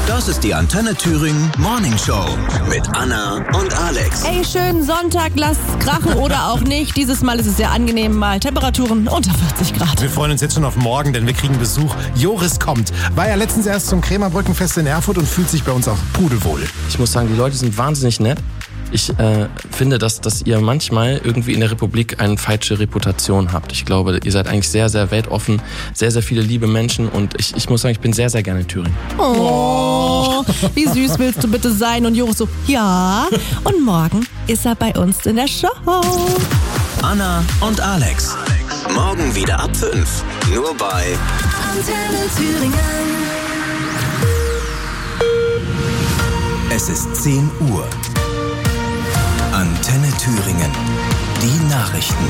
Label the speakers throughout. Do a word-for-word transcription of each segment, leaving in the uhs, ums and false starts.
Speaker 1: Das ist die Antenne Thüringen Morning Show mit Anna und Alex.
Speaker 2: Ey, schönen Sonntag, lasst's krachen oder auch nicht. Dieses Mal ist es sehr angenehm, mal Temperaturen unter vierzig Grad.
Speaker 3: Wir freuen uns jetzt schon auf morgen, denn wir kriegen Besuch. Joris kommt. War ja letztens erst zum Krämerbrückenfest in Erfurt und fühlt sich bei uns auch pudelwohl.
Speaker 4: Ich muss sagen, die Leute sind wahnsinnig nett. Ich äh, finde, dass, dass ihr manchmal irgendwie in der Republik eine falsche Reputation habt. Ich glaube, ihr seid eigentlich sehr, sehr weltoffen, sehr, sehr viele liebe Menschen und ich, ich muss sagen, ich bin sehr, sehr gerne in Thüringen.
Speaker 2: Oh, wie süß willst du bitte sein? Und Joris so, ja. Und morgen ist er bei uns in der Show.
Speaker 1: Anna und Alex. Morgen wieder ab fünf. Nur bei
Speaker 5: Antenne Thüringen.
Speaker 1: Es ist zehn Uhr. Antenne Thüringen. Die Nachrichten.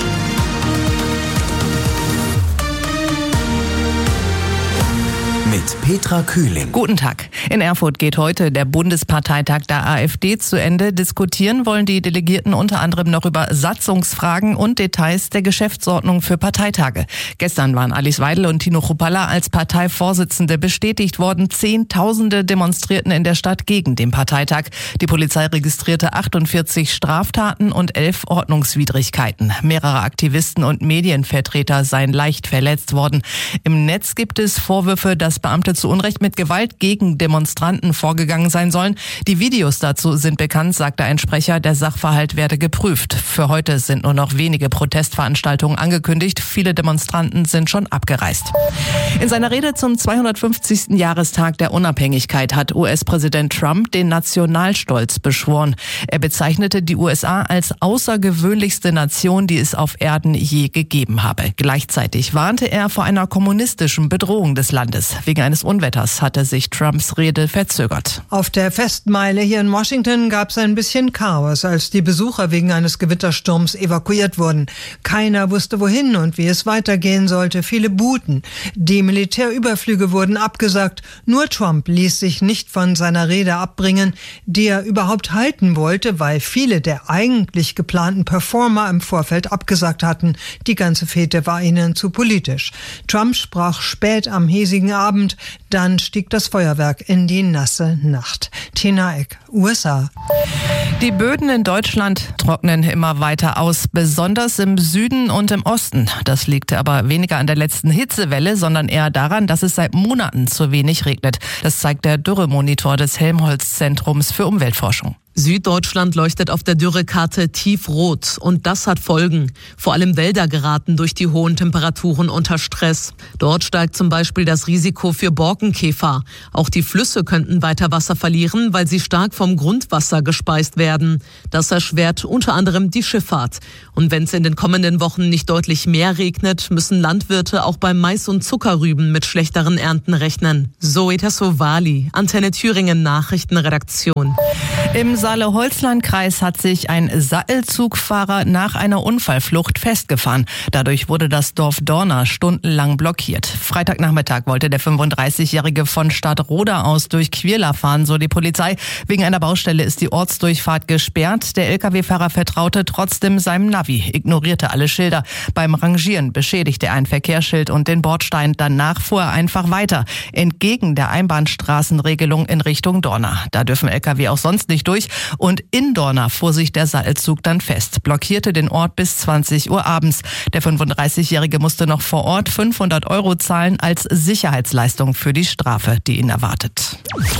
Speaker 1: Mit Petra Kühling.
Speaker 2: Guten Tag. In Erfurt geht heute der Bundesparteitag der AfD zu Ende. Diskutieren wollen die Delegierten unter anderem noch über Satzungsfragen und Details der Geschäftsordnung für Parteitage. Gestern waren Alice Weidel und Tino Chrupalla als Parteivorsitzende bestätigt worden. Zehntausende demonstrierten in der Stadt gegen den Parteitag. Die Polizei registrierte achtundvierzig Straftaten und elf Ordnungswidrigkeiten. Mehrere Aktivisten und Medienvertreter seien leicht verletzt worden. Im Netz gibt es Vorwürfe, dass Beamte zu Unrecht mit Gewalt gegen Demonstranten vorgegangen sein sollen. Die Videos dazu sind bekannt, sagte ein Sprecher. Der Sachverhalt werde geprüft. Für heute sind nur noch wenige Protestveranstaltungen angekündigt. Viele Demonstranten sind schon abgereist. In seiner Rede zum zweihundertfünfzigsten Jahrestag der Unabhängigkeit hat U S-Präsident Trump den Nationalstolz beschworen. Er bezeichnete die U S A als außergewöhnlichste Nation, die es auf Erden je gegeben habe. Gleichzeitig warnte er vor einer kommunistischen Bedrohung des Landes. Wegen eines Unwetters hatte sich Trumps Rede verzögert.
Speaker 6: Auf der Festmeile hier in Washington gab es ein bisschen Chaos, als die Besucher wegen eines Gewittersturms evakuiert wurden. Keiner wusste wohin und wie es weitergehen sollte. Viele buhten. Die Militärüberflüge wurden abgesagt. Nur Trump ließ sich nicht von seiner Rede abbringen, die er überhaupt halten wollte, weil viele der eigentlich geplanten Performer im Vorfeld abgesagt hatten. Die ganze Fete war ihnen zu politisch. Trump sprach spät am hiesigen Abend. Dann stieg das Feuerwerk in die nasse Nacht. Tina Eck, U S A.
Speaker 2: Die Böden in Deutschland trocknen immer weiter aus, besonders im Süden und im Osten. Das liegt aber weniger an der letzten Hitzewelle, sondern eher daran, dass es seit Monaten zu wenig regnet. Das zeigt der Dürremonitor des Helmholtz-Zentrums für Umweltforschung.
Speaker 7: Süddeutschland leuchtet auf der Dürrekarte tiefrot und das hat Folgen. Vor allem Wälder geraten durch die hohen Temperaturen unter Stress. Dort steigt zum Beispiel das Risiko für Borkenkäfer. Auch die Flüsse könnten weiter Wasser verlieren, weil sie stark vom Grundwasser gespeist werden. Das erschwert unter anderem die Schifffahrt. Und wenn es in den kommenden Wochen nicht deutlich mehr regnet, müssen Landwirte auch beim Mais und Zuckerrüben mit schlechteren Ernten rechnen. Zoe Tassovali, Antenne Thüringen Nachrichtenredaktion.
Speaker 2: Im Saale-Holzland-Kreis hat sich ein Sattelzugfahrer nach einer Unfallflucht festgefahren. Dadurch wurde das Dorf Dorna stundenlang blockiert. Freitagnachmittag wollte der fünfunddreißigjährige von Stadtroda aus durch Quirla fahren, so die Polizei. Wegen einer Baustelle ist die Ortsdurchfahrt gesperrt. Der L K W-Fahrer vertraute trotzdem seinem Navi, ignorierte alle Schilder. Beim Rangieren beschädigte er ein Verkehrsschild und den Bordstein. Danach fuhr er einfach weiter, entgegen der Einbahnstraßenregelung in Richtung Dorna. Da dürfen L K W auch sonst nicht durch. Und in Dorna fuhr sich der Sattelzug dann fest, blockierte den Ort bis zwanzig Uhr abends. Der fünfunddreißigjährige musste noch vor Ort fünfhundert Euro zahlen als Sicherheitsleistung für die Strafe, die ihn erwartet.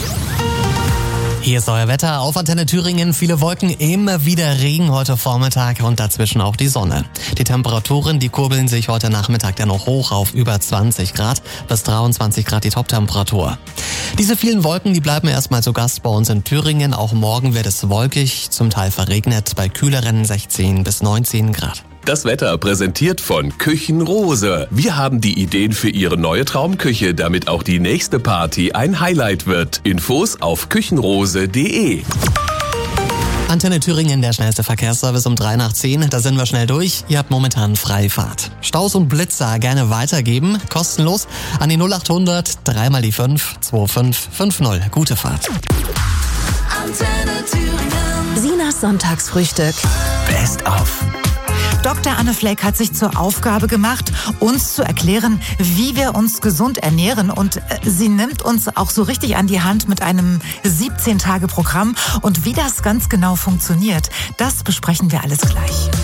Speaker 8: Hier ist euer Wetter auf Antenne Thüringen. Viele Wolken, immer wieder Regen heute Vormittag und dazwischen auch die Sonne. Die Temperaturen, die kurbeln sich heute Nachmittag dann noch hoch auf über zwanzig Grad, bis dreiundzwanzig Grad die Toptemperatur. Diese vielen Wolken, die bleiben erstmal zu Gast bei uns in Thüringen. Auch morgen wird es wolkig, zum Teil verregnet, bei kühleren sechzehn bis neunzehn Grad.
Speaker 9: Das Wetter präsentiert von Küchenrose. Wir haben die Ideen für Ihre neue Traumküche, damit auch die nächste Party ein Highlight wird. Infos auf küchenrose punkt de.
Speaker 8: Antenne Thüringen, der schnellste Verkehrsservice um drei nach zehn. Da sind wir schnell durch. Ihr habt momentan Freifahrt. Staus und Blitzer gerne weitergeben. Kostenlos an die null achthundert, dreimal die fünf, zwei fünf fünf null. Gute Fahrt.
Speaker 5: Antenne Thüringen.
Speaker 10: Sinas Sonntagsfrühstück.
Speaker 1: Best of.
Speaker 10: Doktor Anne Fleck hat sich zur Aufgabe gemacht, uns zu erklären, wie wir uns gesund ernähren. Und sie nimmt uns auch so richtig an die Hand mit einem siebzehn Tage Programm. Und wie das ganz genau funktioniert, das besprechen wir alles gleich.